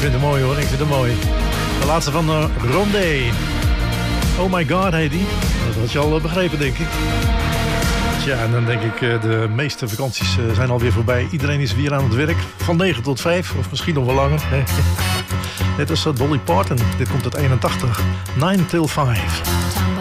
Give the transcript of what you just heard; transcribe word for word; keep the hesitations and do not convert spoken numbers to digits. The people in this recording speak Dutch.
vind het mooi hoor, ik vind het mooi. De laatste van uh, Rondé. Oh my god heet die. Dat had je al uh, begrepen, denk ik. Tja, en dan denk ik, uh, de meeste vakanties uh, zijn alweer voorbij. Iedereen is weer aan het werk. Van negen tot vijf, of misschien nog wel langer. Net als uh, Dolly Parton. Dit komt uit eenentachtig. nine till five.